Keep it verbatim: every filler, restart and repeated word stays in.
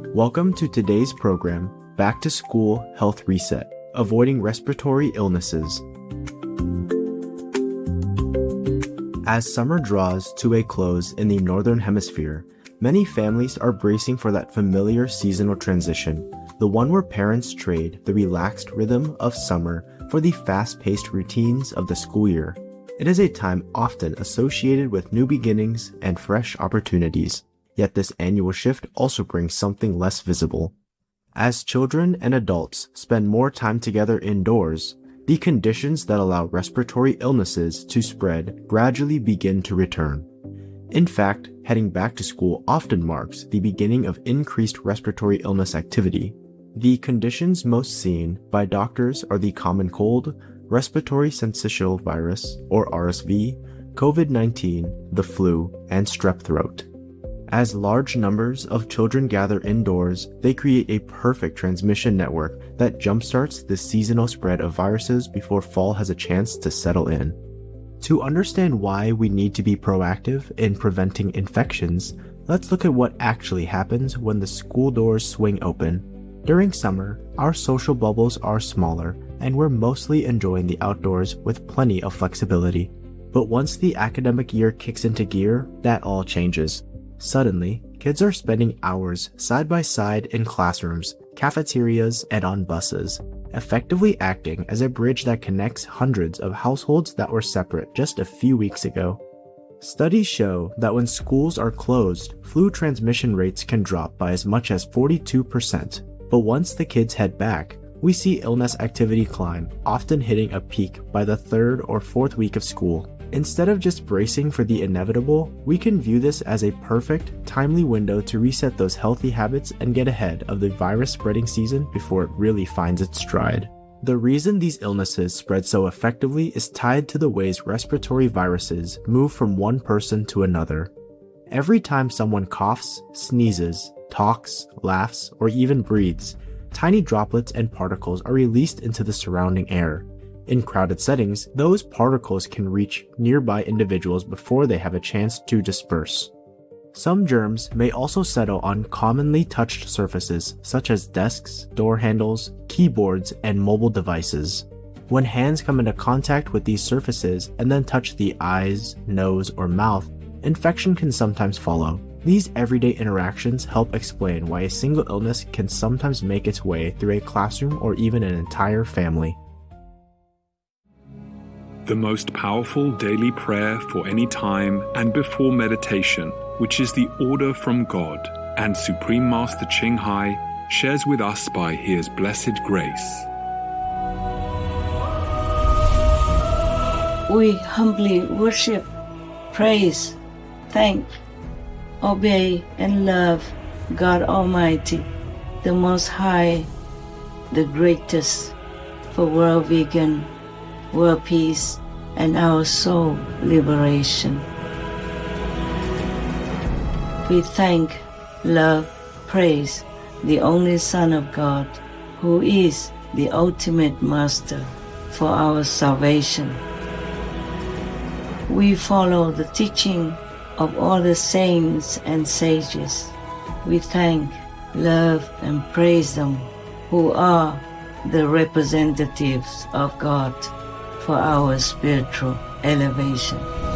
Welcome to today's program, Back to School Health Reset, Avoiding Respiratory Illnesses. As summer draws to a close in the Northern Hemisphere, many families are bracing for that familiar seasonal transition, the one where parents trade the relaxed rhythm of summer for the fast-paced routines of the school year. It is a time often associated with new beginnings and fresh opportunities. Yet this annual shift also brings something less visible. As children and adults spend more time together indoors, the conditions that allow respiratory illnesses to spread gradually begin to return. In fact, heading back to school often marks the beginning of increased respiratory illness activity. The conditions most seen by doctors are the common cold, respiratory syncytial virus, or R S V, COVID nineteen, the flu, and strep throat. As large numbers of children gather indoors, they create a perfect transmission network that jumpstarts the seasonal spread of viruses before fall has a chance to settle in. To understand why we need to be proactive in preventing infections, let's look at what actually happens when the school doors swing open. During summer, our social bubbles are smaller, and we're mostly enjoying the outdoors with plenty of flexibility. But once the academic year kicks into gear, that all changes. Suddenly, kids are spending hours side by side in classrooms, cafeterias, and on buses, effectively acting as a bridge that connects hundreds of households that were separate just a few weeks ago. Studies show that when schools are closed, flu transmission rates can drop by as much as forty-two percent. But once the kids head back, we see illness activity climb, often hitting a peak by the third or fourth week of school. Instead of just bracing for the inevitable, we can view this as a perfect, timely window to reset those healthy habits and get ahead of the virus spreading season before it really finds its stride. The reason these illnesses spread so effectively is tied to the ways respiratory viruses move from one person to another. Every time someone coughs, sneezes, talks, laughs, or even breathes, tiny droplets and particles are released into the surrounding air. In crowded settings, those particles can reach nearby individuals before they have a chance to disperse. Some germs may also settle on commonly touched surfaces such as desks, door handles, keyboards, and mobile devices. When hands come into contact with these surfaces and then touch the eyes, nose, or mouth, infection can sometimes follow. These everyday interactions help explain why a single illness can sometimes make its way through a classroom or even an entire family. The most powerful daily prayer for any time and before meditation, which is the order from God, and Supreme Master Ching Hai shares with us by His blessed grace. We humbly worship, praise, thank, obey, and love God Almighty, the Most High, the greatest, for world vegan, world peace, and our soul liberation. We thank, love, praise the only Son of God, who is the ultimate Master for our salvation. We follow the teaching of all the saints and sages. We thank, love, and praise them who are the representatives of God for our spiritual elevation.